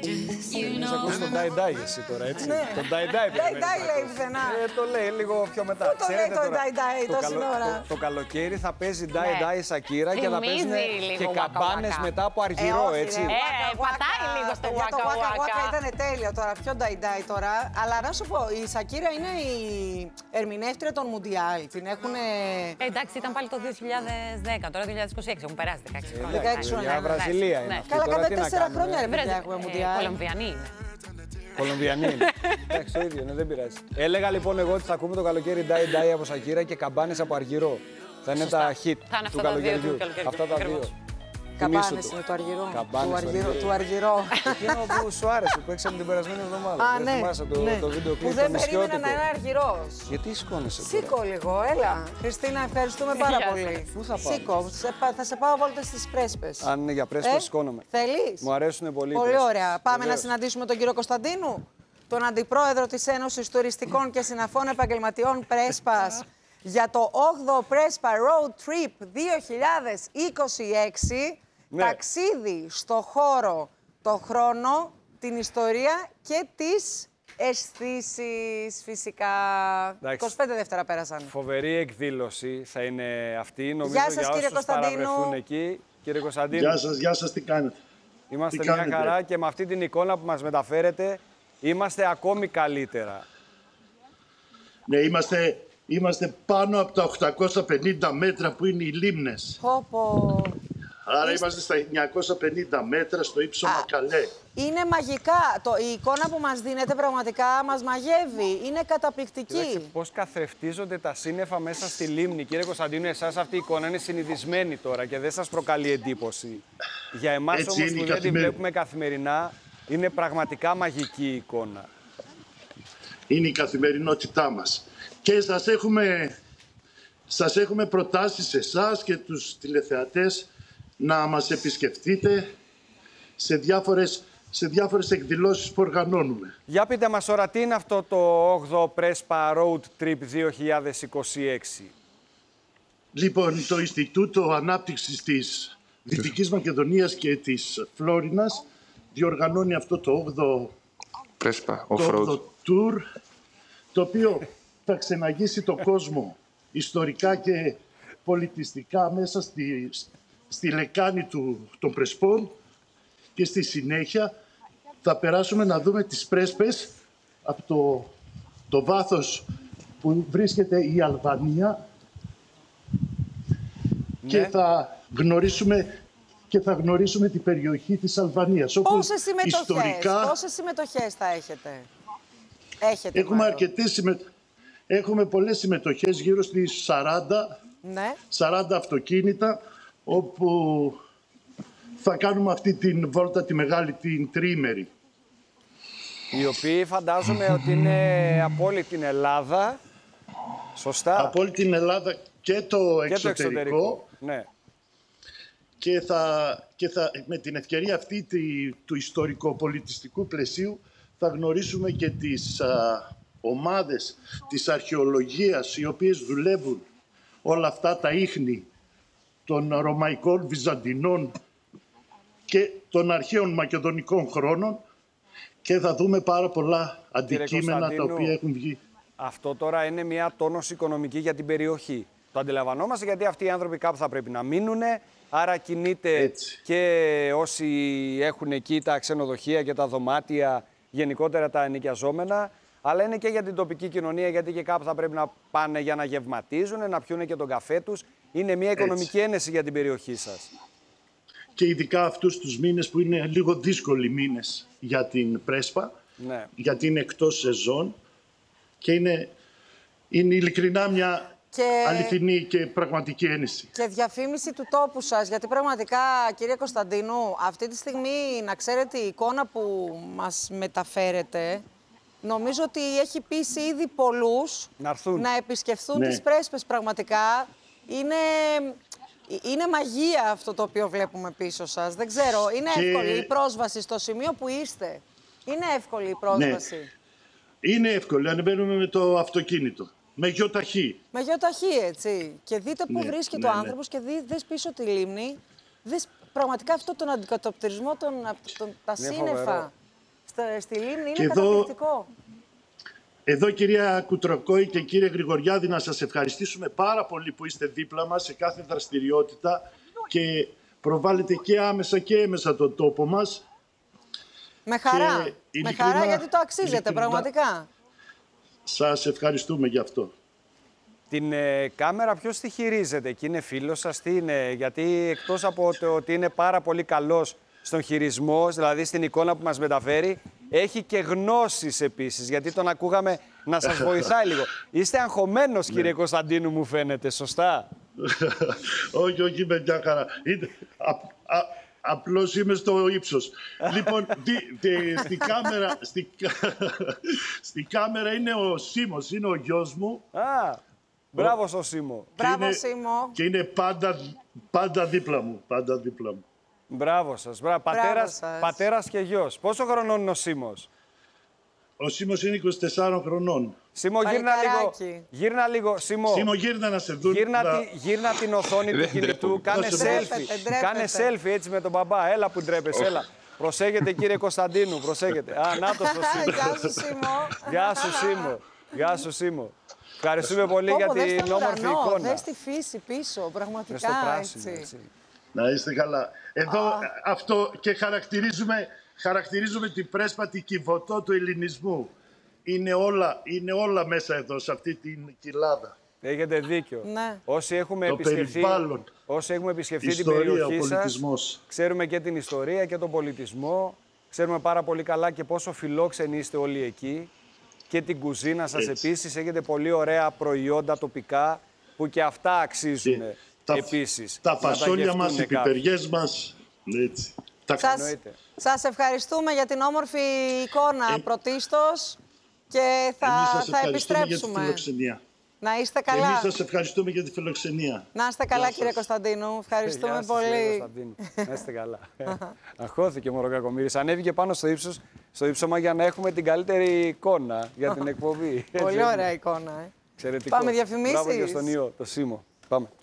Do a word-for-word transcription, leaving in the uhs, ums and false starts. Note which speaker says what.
Speaker 1: Εμείς ακούς τον Ντάι Ντάι εσύ τώρα, έτσι. Τον Ντάι Ντάι
Speaker 2: λέει πουθενά.
Speaker 1: Το λέει λίγο πιο μετά.
Speaker 2: Πού το λέει το Ντάι Ντάι τόση ώρα?
Speaker 1: Το καλοκαίρι θα παίζει Ντάι Ντάι Σακύρα και θα παίζουν και καμπάνες μετά από αργυρό, έτσι.
Speaker 3: Ε, πατάει λίγο στο
Speaker 2: Waka
Speaker 3: Waka
Speaker 2: Waka.
Speaker 3: Waka.
Speaker 2: Ήταν τέλειο τώρα, πιο Ντάι Ντάι τώρα. Αλλά να σου πω, η Σακύρα είναι η ερμηνεύτρια των Μουντιάλ. Την έχουν.
Speaker 3: Εντάξει, ήταν πάλι το δύο χιλιάδες δέκα, τώρα δύο χιλιάδες είκοσι έξι, έχουν περάσει δεκαέξι χρόνια.
Speaker 2: δεκαέξι χρόνια.
Speaker 1: Βραζιλία είναι.
Speaker 2: Καλά, κατά τέσσερα χρόνια ρε παιδιά έχουμε Μουντιάλ.
Speaker 3: Κολομβιανή είναι.
Speaker 1: Κολομβιανή είναι. Εντάξει, το ίδιο είναι, δεν πειράζει. Έλεγα λοιπόν εγώ ότι θα ακούμε το καλοκαίρι Ντάι Ντάι από Σακύρα και καμπάνες από αργυρό. Θα είναι τα hit του καλοκαιριού. Αυτά τα δύο.
Speaker 2: Καμπάνες είναι το αργυρό. Του αργυρό.
Speaker 1: Εκείνο που σου άρεσε, που έξαμε την περασμένη εβδομάδα.
Speaker 2: Α, ναι.
Speaker 1: Θυμάσαι το βίντεο κλιπ.
Speaker 2: Που δεν περίμενα να είναι αργυρός.
Speaker 1: Γιατί σηκώνεσαι τώρα?
Speaker 2: Σήκω λίγο, έλα. Χριστίνα, ευχαριστούμε πάρα πολύ.
Speaker 1: Πού θα πάμε?
Speaker 2: Σήκω, θα σε πάω βόλτες στις Πρέσπες.
Speaker 1: Αν είναι για Πρέσπες,
Speaker 2: Ε,
Speaker 1: σηκώνομαι.
Speaker 2: Θέλεις?
Speaker 1: Μου αρέσουν πολύ.
Speaker 2: Πολύ
Speaker 1: Πρέσπες.
Speaker 2: ωραία. Πάμε
Speaker 1: Βεβαίως.
Speaker 2: να συναντήσουμε τον κύριο Κωνσταντίνου, τον Αντιπρόεδρο της Ένωσης Τουριστικών και Συναφών Επαγγελματιών Πρέσπας, για το όγδοο Πρέσπα Road Trip δύο χιλιάδες είκοσι έξι.
Speaker 1: Ναι.
Speaker 2: Ταξίδι στο χώρο, το χρόνο, την ιστορία και τις αισθήσεις φυσικά.
Speaker 1: Εντάξει.
Speaker 2: είκοσι πέντε Δεύτερα πέρασαν.
Speaker 1: Φοβερή εκδήλωση θα είναι αυτή. Νομίζω
Speaker 2: Γεια σας,
Speaker 1: για
Speaker 2: κύριε
Speaker 1: όσους
Speaker 2: Κωνσταντίνου.
Speaker 1: παραβρεθούν εκεί. Κύριε Κωνσταντίνου.
Speaker 4: Γεια σας, γεια σας, τι κάνετε?
Speaker 1: Είμαστε
Speaker 4: τι
Speaker 1: μια
Speaker 4: κάνετε?
Speaker 1: χαρά και με αυτή την εικόνα που μας μεταφέρετε είμαστε ακόμη καλύτερα.
Speaker 4: Ναι, είμαστε, είμαστε πάνω από τα οκτακόσια πενήντα μέτρα που είναι οι λίμνες.
Speaker 2: Πω, πω.
Speaker 4: Άρα είμαστε στα εννιακόσια πενήντα μέτρα στο ύψο Μακαλέ.
Speaker 2: Είναι μαγικά. Το, η εικόνα που μας δίνετε πραγματικά μας μαγεύει. Είναι καταπληκτική.
Speaker 1: Κοιτάξτε πώς καθρεφτίζονται τα σύννεφα μέσα στη λίμνη. Κύριε Κωνσταντίνου, εσάς αυτή η εικόνα είναι συνηθισμένη τώρα και δεν σας προκαλεί εντύπωση. Για εμάς
Speaker 4: Έτσι
Speaker 1: όμως
Speaker 4: είναι
Speaker 1: που
Speaker 4: η
Speaker 1: δεν τη
Speaker 4: καθημερι-
Speaker 1: βλέπουμε καθημερινά, είναι πραγματικά μαγική η εικόνα.
Speaker 4: Είναι η καθημερινότητά μας. Και σας έχουμε, σας έχουμε προτάσει σε εσάς και τους τηλεθεατές να μας επισκεφτείτε σε διάφορες, σε διάφορες εκδηλώσεις που οργανώνουμε.
Speaker 1: Για πείτε μας τώρα, τι είναι αυτό το όγδοο Πρέσπα Road Trip δύο χιλιάδες είκοσι έξι.
Speaker 4: Λοιπόν, το Ινστιτούτο Ανάπτυξης της Δυτικής Μακεδονίας και της Φλόρινας διοργανώνει αυτό το όγδοο
Speaker 5: Πρέσπα,
Speaker 4: το
Speaker 5: off-road.
Speaker 4: όγδοο tour, το οποίο θα ξεναγήσει το κόσμο ιστορικά και πολιτιστικά μέσα στη, στη λεκάνη του, των Πρεσπών, και στη συνέχεια θα περάσουμε να δούμε τις Πρέσπες από το, το βάθος που βρίσκεται η Αλβανία, και
Speaker 1: Ναι.
Speaker 4: θα γνωρίσουμε και θα γνωρίσουμε την περιοχή της Αλβανίας. Όπου
Speaker 2: Πόσες συμμετοχές,
Speaker 4: ιστορικά
Speaker 2: πόσες συμμετοχές θα έχετε? Έχετε
Speaker 4: έχουμε,
Speaker 2: μάλλον.
Speaker 4: αρκετές συμμε... έχουμε πολλές συμμετοχές, γύρω στις σαράντα,
Speaker 2: Ναι.
Speaker 4: σαράντα αυτοκίνητα, όπου θα κάνουμε αυτή την βόλτα, τη μεγάλη, την τριήμερη.
Speaker 1: Οι οποίοι φαντάζομαι ότι είναι από όλη την Ελλάδα. Σωστά.
Speaker 4: Από όλη την Ελλάδα και το
Speaker 1: Και το
Speaker 4: εξωτερικό.
Speaker 1: εξωτερικό. Ναι.
Speaker 4: Και θα, και θα, με την ευκαιρία αυτή τη, του ιστορικο-πολιτιστικού πλαισίου θα γνωρίσουμε και τις α, ομάδες της αρχαιολογίας, οι οποίες δουλεύουν όλα αυτά τα ίχνη των Ρωμαϊκών, Βυζαντινών και των αρχαίων Μακεδονικών χρόνων, και θα δούμε πάρα πολλά αντικείμενα τα
Speaker 1: Κωνσταντίνου,
Speaker 4: οποία έχουν βγει.
Speaker 1: Αυτό τώρα είναι μια τόνωση οικονομική για την περιοχή. Το αντιλαμβανόμαστε, γιατί αυτοί οι άνθρωποι κάπου θα πρέπει να μείνουν. Άρα κινείται
Speaker 4: Έτσι.
Speaker 1: και όσοι έχουν εκεί τα ξενοδοχεία και τα δωμάτια, γενικότερα τα ενοικιαζόμενα. Αλλά είναι και για την τοπική κοινωνία, γιατί και κάπου θα πρέπει να πάνε για να γευματίζουν, να πιούνε και τον καφέ τους. Είναι μια οικονομική ένεση για την περιοχή σας.
Speaker 4: Και ειδικά αυτούς τους μήνες που είναι λίγο δύσκολοι μήνες για την Πρέσπα,
Speaker 1: Ναι.
Speaker 4: γιατί είναι εκτός σεζόν και είναι, είναι ειλικρινά μια
Speaker 2: Και...
Speaker 4: αληθινή και πραγματική ένεση.
Speaker 2: Και διαφήμιση του τόπου σας, γιατί πραγματικά, κύριε Κωνσταντίνου, αυτή τη στιγμή, να ξέρετε, η εικόνα που μας μεταφέρετε, νομίζω ότι έχει πείσει ήδη πολλούς
Speaker 1: Να έρθουν.
Speaker 2: να επισκεφθούν
Speaker 4: Ναι.
Speaker 2: τις Πρέσπες. Πραγματικά είναι, είναι μαγεία αυτό το οποίο βλέπουμε πίσω σας. Δεν ξέρω, είναι
Speaker 4: Και-
Speaker 2: εύκολη η πρόσβαση στο σημείο που είστε. Είναι εύκολη η πρόσβαση.
Speaker 4: Είναι εύκολο, ανεβαίνουμε με το αυτοκίνητο, με γιοταχή.
Speaker 2: Με γιοταχή, έτσι. Και δείτε πού
Speaker 4: Ναι,
Speaker 2: βρίσκεται
Speaker 4: ναι,
Speaker 2: ο
Speaker 4: ναι.
Speaker 2: άνθρωπος και δει, δες πίσω τη λίμνη. Δες πραγματικά αυτό τον αντικατοπτρισμό, τον, τον, τα
Speaker 1: Είναι
Speaker 2: σύννεφα.
Speaker 1: φοβερό.
Speaker 2: στη λίμνη είναι
Speaker 4: Και εδώ-
Speaker 2: καταπληκτικό.
Speaker 4: Εδώ, κυρία Κουτροκόη και κύριε Γρηγοριάδη, να σας ευχαριστήσουμε πάρα πολύ που είστε δίπλα μας σε κάθε δραστηριότητα και προβάλλετε και άμεσα και έμεσα τον τόπο μας.
Speaker 2: Με χαρά.
Speaker 4: Και
Speaker 2: Με
Speaker 4: ειλικρινά-
Speaker 2: χαρά, γιατί το αξίζετε
Speaker 4: ειλικρινά-
Speaker 2: πραγματικά.
Speaker 4: Σας ευχαριστούμε γι' αυτό.
Speaker 1: Την ε, κάμερα ποιος τη χειρίζεται και είναι φίλος σας, τι είναι? Γιατί εκτός από το ότι είναι πάρα πολύ καλός στον χειρισμό, δηλαδή στην εικόνα που μας μεταφέρει, έχει και γνώσεις επίσης, γιατί τον ακούγαμε να σας βοηθάει λίγο. Είστε αγχωμένος, κύριε Κωνσταντίνου, μου φαίνεται, σωστά?
Speaker 4: όχι, όχι, είμαι μια χαρά. Είναι, α, α, απλώς είμαι στο ύψος. Λοιπόν, δι, δι, στη, κάμερα, στη, στη κάμερα είναι ο Σίμος, είναι ο γιος μου.
Speaker 1: Α, μπράβο στο Σίμο.
Speaker 4: Και
Speaker 2: Μπράβο,
Speaker 4: είναι-
Speaker 2: Σίμω.
Speaker 4: Και είναι πάντα, πάντα δίπλα μου, πάντα δίπλα μου.
Speaker 1: Μπράβο σας. Μπράβο. Πατέρας,
Speaker 2: σας.
Speaker 1: πατέρας και γιος. Πόσο χρονών είναι ο Σίμος?
Speaker 4: Ο Σίμος είναι είκοσι τεσσάρων χρονών.
Speaker 1: Σίμο, γύρνα λίγο.
Speaker 2: Παλικαράκι.
Speaker 1: Γύρνα λίγο, Σίμο.
Speaker 4: Σίμο, γύρνα να σε δουν.
Speaker 1: Γύρνα,
Speaker 4: να-
Speaker 1: τη, γύρνα την οθόνη του κινητού, κάνε
Speaker 4: Δώσε μου.
Speaker 1: selfie.
Speaker 2: Ντρέπεται, ντρέπεται.
Speaker 1: Κάνε selfie έτσι με τον μπαμπά. Έλα που ντρέπεσαι, έλα. Προσέχετε, κύριε Κωνσταντίνου, προσέχετε. Α, να το στο Σίμο.
Speaker 2: Γεια σου, Σίμω.
Speaker 1: Γεια σου, Σίμο. Γεια σου, Σίμο. Ευχαριστούμε πολύ
Speaker 2: Πω,
Speaker 1: για
Speaker 2: πω, δες
Speaker 1: την
Speaker 2: τον
Speaker 1: όμορφη
Speaker 2: ουρανό,
Speaker 1: εικόνα.
Speaker 2: Δες τη φύση πίσω,
Speaker 1: Μες
Speaker 2: πραγματικά
Speaker 1: στο πράσινο,
Speaker 2: έτσι.
Speaker 1: έτσι.
Speaker 4: Να είστε καλά. Εδώ αυτό και χαρακτηρίζουμε, χαρακτηρίζουμε την πρέσπατη κυβωτό του ελληνισμού. Είναι όλα, είναι όλα μέσα εδώ, σε αυτή την κοιλάδα.
Speaker 1: Έχετε δίκιο.
Speaker 2: Ναι.
Speaker 1: Όσοι έχουμε
Speaker 4: Το
Speaker 1: επισκεφθεί,
Speaker 4: περιβάλλον.
Speaker 1: όσοι έχουμε επισκεφθεί την
Speaker 4: Ιστορία, ο
Speaker 1: περιοχή σας,
Speaker 4: πολιτισμός.
Speaker 1: ξέρουμε και την ιστορία και τον πολιτισμό. Ξέρουμε πάρα πολύ καλά και πόσο φιλόξενοι είστε όλοι εκεί. Και την κουζίνα σας
Speaker 4: Έτσι.
Speaker 1: επίσης. Έχετε πολύ ωραία προϊόντα τοπικά που και αυτά αξίζουν
Speaker 4: Και τα,
Speaker 1: επίσης.
Speaker 4: τα
Speaker 1: να
Speaker 4: φασόλια
Speaker 1: γευτούν
Speaker 4: μας, οι
Speaker 1: κάποιοι.
Speaker 4: πιπεριές μας. Έτσι. Τα...
Speaker 2: Σας,
Speaker 1: Εννοείται.
Speaker 2: σας ευχαριστούμε για την όμορφη εικόνα
Speaker 4: Ε,
Speaker 2: πρωτίστως και θα,
Speaker 4: Εμείς σας
Speaker 2: θα
Speaker 4: ευχαριστούμε για τη
Speaker 2: επιστρέψουμε.
Speaker 4: φιλοξενία.
Speaker 2: Να είστε
Speaker 4: Και εμείς
Speaker 2: καλά.
Speaker 4: σας ευχαριστούμε για τη φιλοξενία.
Speaker 2: Να είστε καλά,
Speaker 4: Γεια
Speaker 2: κύριε
Speaker 4: σας.
Speaker 2: Κωνσταντίνου. Ευχαριστούμε
Speaker 1: Γεια σας, κύριε
Speaker 2: πολύ.
Speaker 1: Κωνσταντίνου. Να είστε καλά. Αγχώθηκε ο Μωροκακομύρης. Ανέβηκε πάνω στο ύψος, στο ύψωμα για να έχουμε την καλύτερη εικόνα για την εκπομπή. Έτσι,
Speaker 2: Πολύ
Speaker 1: έτσι.
Speaker 2: ωραία εικόνα. Ε.
Speaker 1: Εξαιρετικό.
Speaker 2: Πάμε διαφημίσεις.
Speaker 1: Μπράβο και στον Ιω, το Σίμο. Πάμε.